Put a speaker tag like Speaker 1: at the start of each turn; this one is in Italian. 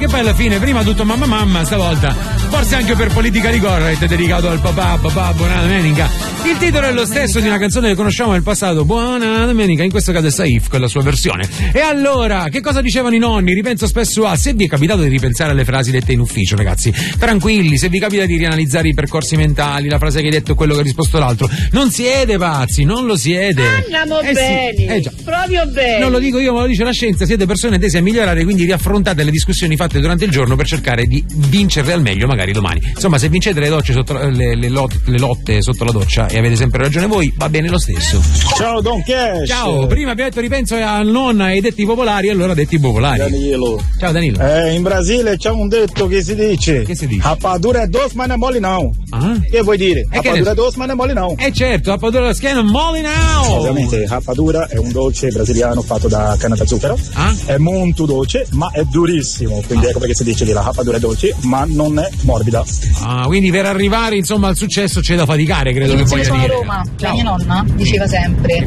Speaker 1: che poi alla fine prima tutto mamma, stavolta forse anche per politically correct è dedicato al papà, buona domenica. Il titolo è lo stesso di una canzone che conosciamo nel passato, Buona domenica, in questo caso è Saif con la sua versione. E allora, che cosa dicevano i nonni? Ripenso spesso a, se vi è capitato di ripensare alle frasi dette in ufficio, ragazzi, tranquilli, se vi capita di rianalizzare i percorsi mentali, la frase che hai detto e quello che ha risposto l'altro, non siete pazzi, non lo siete.
Speaker 2: Andiamo bene,
Speaker 1: già.
Speaker 2: proprio bene.
Speaker 1: Non lo dico io, ma lo dice la scienza, siete persone tese a migliorare, quindi riaffrontate le discussioni fatte durante il giorno per cercare di vincerle al meglio magari domani. Insomma, se vincete le docce sotto le lotte sotto la doccia e avete sempre ragione voi, va bene lo stesso.
Speaker 3: Ciao Don Cash.
Speaker 1: Ciao, prima abbiamo detto ripenso a nonna ai detti popolari, allora detti popolari.
Speaker 3: Danilo.
Speaker 1: Ciao Danilo.
Speaker 3: In Brasile c'è un detto che si dice.
Speaker 1: Che si dice?
Speaker 3: Rapadura è doce ma non è mole não.
Speaker 1: Ah?
Speaker 3: Che vuoi dire? Rapadura è doce ma non è mole não.
Speaker 1: Certo, rapadura alla schiena, mole now.
Speaker 3: Ovviamente rapadura è un dolce brasiliano fatto da canna da zucchero. È molto dolce ma è durissimo, quindi ecco perché si dice che la rapadura è dolce ma non è morbida.
Speaker 1: Quindi per arrivare insomma al successo c'è da faticare, credo che voglia dire.
Speaker 4: Roma, la mia nonna diceva sempre